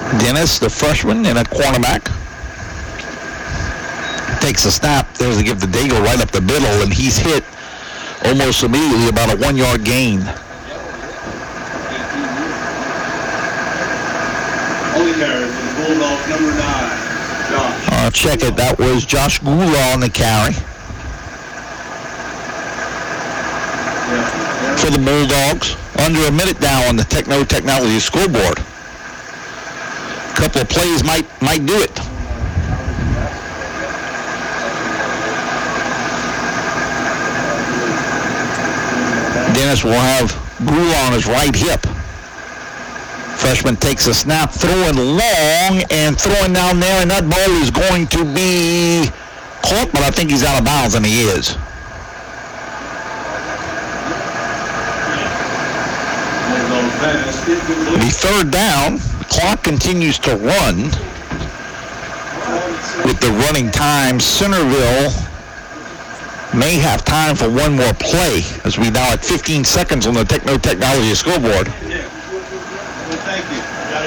Dennis, the freshman, and a cornerback. Takes a snap. There's to give the Daigle right up the middle, and he's hit almost immediately, about a 1-yard gain. Only carry for the Bulldogs, number 9, Josh. I'll check it. That was Josh Gula on the carry. For the Bulldogs. Under a minute now on the Technology scoreboard. A couple of plays might do it. Dennis will have Gula on his right hip. Freshman takes a snap, throwing long and throwing down there, and that ball is going to be caught, but I think he's out of bounds, and he is. The third down, the clock continues to run with the running time. Centerville may have time for one more play, as we now at 15 seconds on the Technology scoreboard. Thank you.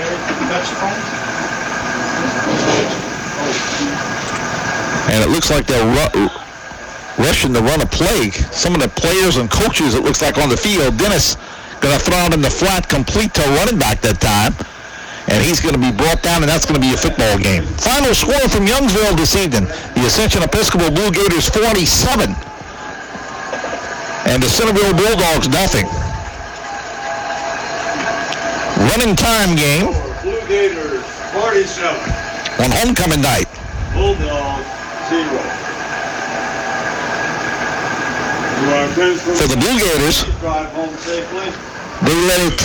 And it looks like they're rushing to run a play. Some of the players and coaches, it looks like, on the field. Dennis going to throw it in the flat, complete to a running back that time. And he's going to be brought down, and that's going to be a football game. Final score from Youngsville this evening. The Ascension Episcopal Blue Gators 47. And the Centerville Bulldogs nothing. Running time game. Blue Gators 47. On homecoming night. Bulldogs 0. For the Blue Gators, Drive home safely. they led it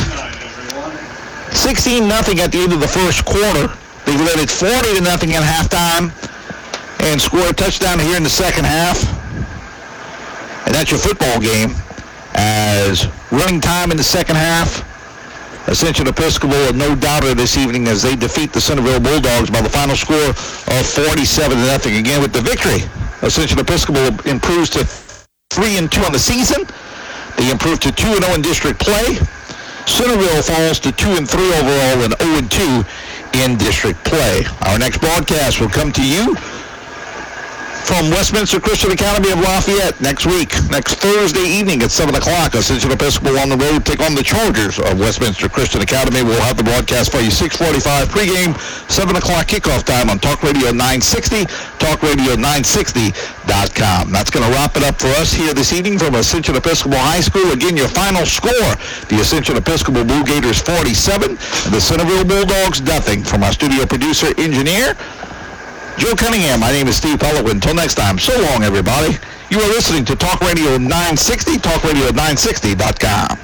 16-0 at the end of the first quarter. They led it 40-0 at halftime and scored a touchdown here in the second half. And that's your football game. As running time in the second half, Ascension Episcopal a no doubter this evening as they defeat the Centerville Bulldogs by the final score of 47-0. Again, with the victory, Ascension Episcopal improves to 3-2 on the season. They improve to 2-0 in district play. Centerville falls to 2-3 overall and 0-2 in district play. Our next broadcast will come to you from Westminster Christian Academy of Lafayette next week, next Thursday evening at 7 o'clock. Ascension Episcopal on the road take on the Chargers of Westminster Christian Academy. We'll have the broadcast for you 6:45 pregame, 7 o'clock kickoff time on Talk Radio 960, talkradio960.com. That's going to wrap it up for us here this evening from Ascension Episcopal High School. Again, your final score, the Ascension Episcopal Blue Gators 47 and the Centerville Bulldogs nothing. From our studio producer, engineer, Joe Cunningham, my name is Steve Pelliquin. Until next time, so long, everybody. You are listening to Talk Radio 960, talkradio960.com.